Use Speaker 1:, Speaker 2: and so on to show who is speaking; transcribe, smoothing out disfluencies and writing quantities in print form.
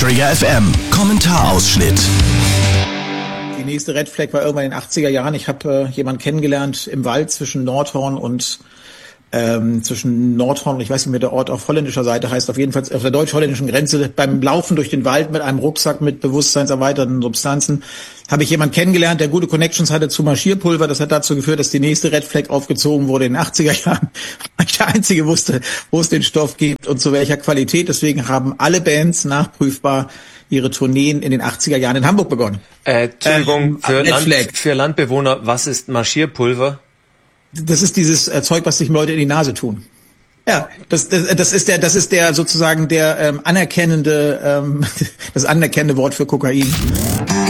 Speaker 1: Trigger FM. Kommentarausschnitt.
Speaker 2: Die nächste Red Flag war irgendwann in den 80er Jahren. Ich habe jemanden kennengelernt im Wald zwischen Nordhorn und ich weiß nicht mehr der Ort auf holländischer Seite heißt, auf jeden Fall auf der deutsch-holländischen Grenze, beim Laufen durch den Wald mit einem Rucksack mit bewusstseinserweiternden Substanzen, habe ich jemanden kennengelernt, der gute Connections hatte zu Marschierpulver. Das hat dazu geführt, dass die nächste Red Flag aufgezogen wurde in den 80er Jahren, weil ich der Einzige wusste, wo es den Stoff gibt und zu welcher Qualität. Deswegen haben alle Bands nachprüfbar ihre Tourneen in den 80er Jahren in Hamburg begonnen.
Speaker 3: Entschuldigung, für Landbewohner, was ist Marschierpulver?
Speaker 2: Das ist dieses Zeug, was sich Leute in die Nase tun. Ja, das ist der sozusagen der anerkennende, das anerkennende Wort für Kokain.